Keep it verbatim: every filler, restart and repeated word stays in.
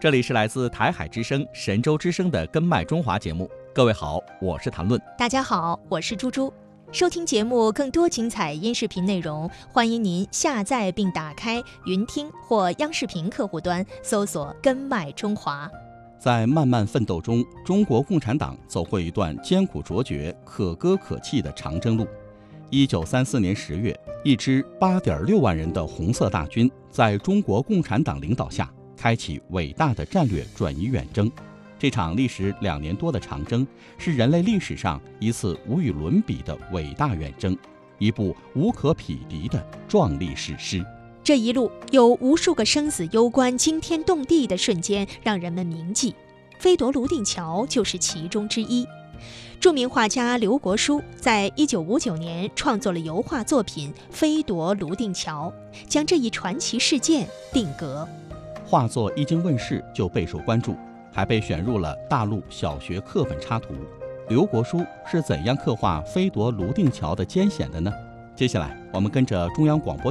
这里是来自台海之声、神州之声的《根脉中华》节目。各位好，我是谭论。 大家好，我是猪猪。收听节目更多精彩音视频内容，欢迎您下载并打开云听或央视频客户端，搜索“根脉中华”。 在漫漫奋斗中，中国共产党走过一段艰苦卓绝、可歌可泣的长征路。一九三四年十月，一支八点六万人的红色大军，在中国共产党领导下，开启伟大的战略转移远征。这场历时两年多的长征，是人类历史上一次无与伦比的伟大远征，一部无可匹敌的壮丽史诗。 这一路有无数个生死攸关、惊天动地的瞬间，让人们铭记。飞夺泸定桥就是其中之一。著名画家刘国书在一九五九年创作了油画作品《飞夺泸定桥》，将这一传奇事件定格。 画作一经问世就备受关注，还被选入了大陆小学课本插图。刘国书是怎样刻画飞夺泸定桥的艰险的呢？接下来我们跟着中央广播